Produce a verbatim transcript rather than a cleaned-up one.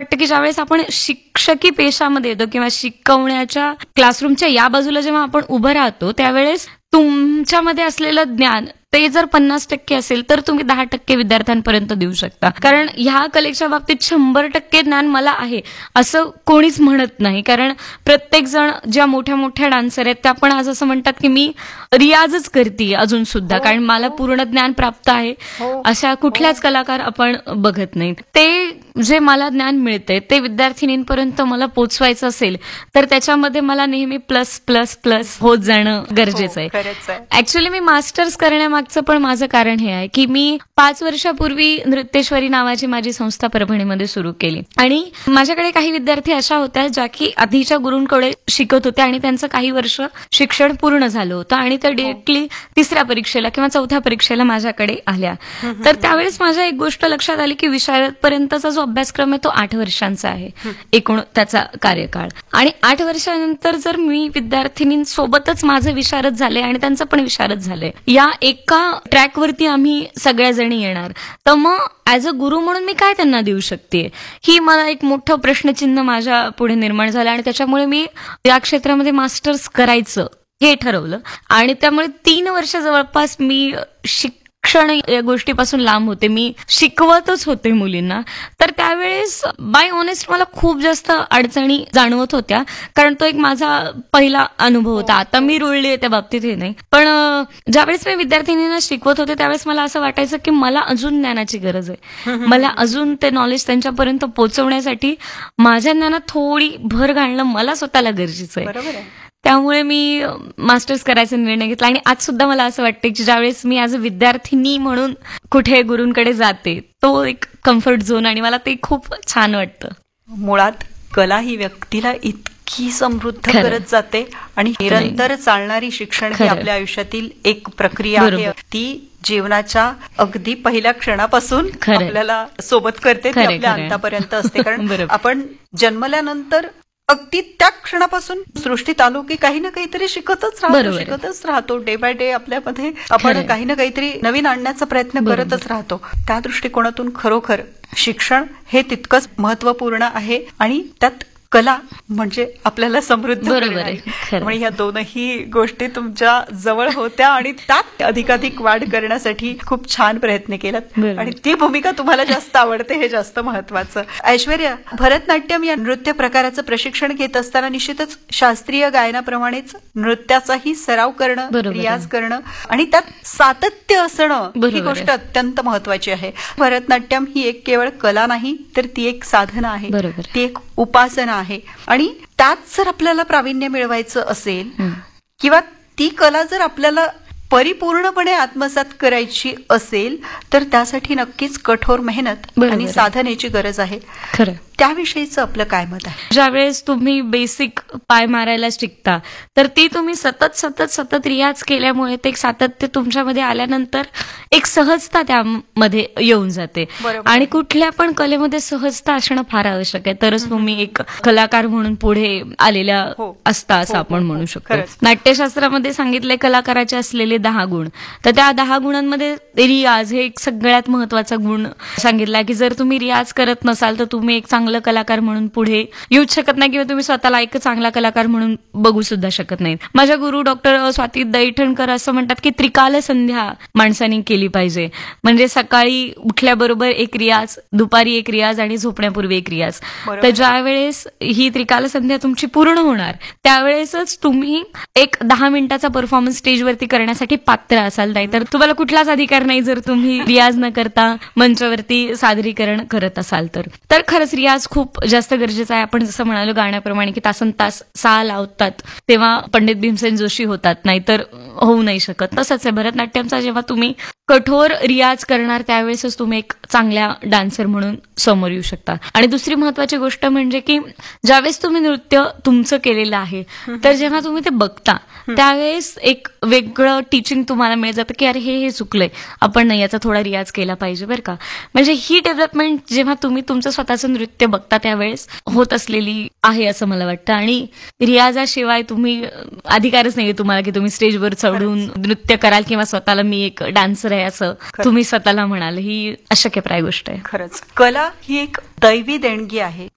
वाटतं की ज्यावेळेस आपण शिक्षकी पेशामध्ये येतो किंवा शिकवण्याच्या क्लासरूमच्या या बाजूला जेव्हा आपण उभं राहतो त्यावेळेस तुमच्यामध्ये असलेलं ज्ञान ते जर पन्नास टक्के असेल तर तुम्ही दहा टक्के विद्यार्थ्यांपर्यंत देऊ शकता. कारण ह्या कलेच्या बाबतीत शंभर टक्के ज्ञान मला आहे असं कोणीच म्हणत नाही. कारण प्रत्येक जण ज्या मोठ्या मोठ्या डान्सर आहेत त्या पण आज असं म्हणतात की मी रियाजच करते अजून सुद्धा, कारण मला पूर्ण ज्ञान प्राप्त आहे. अशा कुठल्याच कलाकार आपण बघत नाही. ते जे मला ज्ञान मिळते ते विद्यार्थिनींपर्यंत मला पोचवायचं असेल तर त्याच्यामध्ये मला नेहमी प्लस प्लस प्लस होत जाणं गरजेचं आहे. ऍक्च्युली मी मास्टर्स करण्यामागचं पण माझं कारण हे आहे की मी पाच वर्षापूर्वी नृत्येश्वरी नावाची माझी संस्था परभणीमध्ये सुरू केली आणि माझ्याकडे काही विद्यार्थी अशा होत्या ज्या की आधीच्या गुरूंकडे शिकत होत्या आणि त्यांचं काही वर्ष शिक्षण पूर्ण झालं होतं आणि त्या डिरेक्टली तिसऱ्या परीक्षेला किंवा चौथ्या परीक्षेला माझ्याकडे आल्या. तर त्यावेळेस माझ्या एक गोष्ट लक्षात आली की विशारदपर्यंतचा जो अभ्यासक्रम आहे तो आठ वर्षांचा आहे एकूण त्याचा कार्यकाळ. आणि आठ वर्षानंतर जर मी विद्यार्थिनींसोबतच माझं विशारद झाले आणि त्यांचं पण विशारद झालंय, या एका ट्रॅकवरती आम्ही सगळ्या जणी येणार, तर मग ऍज अ गुरु म्हणून मी काय त्यांना देऊ शकते ही मला एक मोठं प्रश्नचिन्ह माझ्या पुढे निर्माण झालं. आणि त्याच्यामुळे मी या क्षेत्रामध्ये मास्टर्स करायचं हे ठरवलं आणि त्यामुळे तीन वर्ष जवळपास मी शिक्षण या गोष्टीपासून लांब होते. मी शिकवतच होते मुलींना. तर त्यावेळेस बाय ऑनेस्ट मला खूप जास्त अडचणी जाणवत होत्या, कारण तो एक माझा पहिला अनुभव होता. आता मी रुळली आहे त्या बाबतीत हे नाही, पण ज्यावेळेस मी विद्यार्थिनींना शिकवत होते त्यावेळेस मला असं वाटायचं की मला अजून ज्ञानाची गरज आहे. मला अजून ते नॉलेज त्यांच्यापर्यंत पोहोचवण्यासाठी माझ्या ज्ञानात थोडी भर घालणं मला स्वतःला गरजेचं आहे. त्यामुळे मी मास्टर्स करायचा निर्णय घेतला आणि आज सुद्धा मला असं वाटतं की ज्यावेळेस मी ॲज अ विद्यार्थिनी म्हणून कुठे गुरूंकडे जाते तो एक कम्फर्ट झोन आणि मला ते खूप छान वाटतं. मुळात कला ही व्यक्तीला इतकी समृद्ध करत जाते आणि निरंतर चालणारी शिक्षण ही आपल्या आयुष्यातील एक प्रक्रिया आहे. ती जीवनाच्या अगदी पहिल्या क्षणापासून आपल्याला सोबत करते, ती आपल्या अंतापर्यंत असते. कारण आपण जन्मल्यानंतर अगदी त्या क्षणापासून सृष्टीत आलो की काही ना काहीतरी शिकतच राहतो शिकतच राहतो डे बाय डे आपल्यामध्ये आपण काही ना काहीतरी नवीन आणण्याचा प्रयत्न करतच राहतो. त्या दृष्टिकोनातून खरोखर शिक्षण हे तितकंच महत्वपूर्ण आहे आणि त्यात कला म्हणजे आपल्याला समृद्ध करणारी. त्यामुळे ह्या दोनही गोष्टी तुमच्या जवळ होत्या आणि त्यात अधिकाधिक वाढ करण्यासाठी खूप छान प्रयत्न केलात आणि ती भूमिका तुम्हाला जास्त आवडते हे जास्त महत्वाचं. ऐश्वर्या, भरतनाट्यम या नृत्य प्रकाराचं प्रशिक्षण घेत असताना निश्चितच शास्त्रीय गायनाप्रमाणेच नृत्याचाही सराव करणं, रियाज करणं आणि त्यात सातत्य असणं ही गोष्ट अत्यंत महत्वाची आहे. भरतनाट्यम ही एक केवळ कला नाही तर ती एक साधना आहे, ती एक उपासना आहे आणि त्यात जर आपल्याला प्रावीण्य मिळवायचं असेल किंवा ती कला जर आपल्याला परिपूर्णपणे आत्मसात करायची असेल तर त्यासाठी नक्कीच कठोर मेहनत आणि साधनेची गरज आहे. खरं, त्याविषयीचं आपलं काय मत आहे? ज्यावेळेस तुम्ही बेसिक पाय मारायला शिकता तर ती तुम्ही सतत सतत सतत रियाज केल्यामुळे ते एक सातत्य तुमच्यामध्ये आल्यानंतर एक सहजता त्यामध्ये येऊन जाते आणि कुठल्या पण कलेमध्ये सहजता असणं फार आवश्यक आहे, तरच तुम्ही एक कलाकार म्हणून पुढे आलेल्या असता असं आपण म्हणू शकतो. नाट्यशास्त्रामध्ये सांगितलंय कलाकाराचे असलेले दहा गुण, तर त्या दहा गुणांमध्ये रियाज हे एक सगळ्यात महत्वाचा गुण सांगितला की जर तुम्ही रियाज करत नसाल तर तुम्ही एक चांगलं कलाकार म्हणून पुढे येऊच शकत नाही किंवा तुम्ही स्वतःला एक चांगला कलाकार म्हणून बघू सुद्धा शकत नाही. माझ्या गुरु डॉक्टर स्वाती दैठणकर असं म्हणतात की त्रिकाल संध्या माणसाने केली पाहिजे, म्हणजे सकाळी उठल्याबरोबर एक रियाज, दुपारी एक रियाज आणि झोपण्यापूर्वी एक रियाज. तर ज्या वेळेस ही त्रिकाल संध्या तुमची पूर्ण होणार त्यावेळेसच तुम्ही एक दहा मिनिटाचा परफॉर्मन्स स्टेजवरती करण्यासाठी पात्र असाल. नाही तर तुम्हाला कुठलाच अधिकार नाही जर तुम्ही रियाज न करता मंचावरती सादरीकरण करत असाल तर. तर खरंच रियाज खूप जास्त गरजेचा आहे. आपण जसं म्हणालो गाण्याप्रमाणे की तासन तास सा लावतात तेव्हा पंडित भीमसेन जोशी होतात, नाहीतर होऊ नाही शकत. तसंच आहे भरतनाट्यमचा, जेव्हा तुम्ही कठोर रियाज करणार त्यावेळेसच तुम्ही एक चांगल्या डान्सर म्हणून समोर येऊ शकता. आणि दुसरी महत्वाची गोष्ट म्हणजे की ज्यावेळेस तुम्ही नृत्य तुमचं केलेलं आहे तर जेव्हा तुम्ही ते बघता त्यावेळेस एक वेगळं टीचिंग तुम्हाला मिळत जातं की अरे हे हे चुकलंय, आपण नाही याचा थोडा रियाज केला पाहिजे बरं का. म्हणजे ही डेव्हलपमेंट जेव्हा तुम्ही तुमचं स्वतःचं नृत्य बघता त्यावेळेस होत असलेली आहे असं मला वाटतं. आणि रियाजाशिवाय तुम्ही अधिकारच नाहीये तुम्हाला की तुम्ही स्टेजवर चढून नृत्य कराल किंवा स्वतःला मी एक डान्सर आहे असं तुम्ही स्वतःला म्हणाल, ही अशक्यप्राय गोष्ट आहे. खरंच कला ही एक दैवी देणगी आहे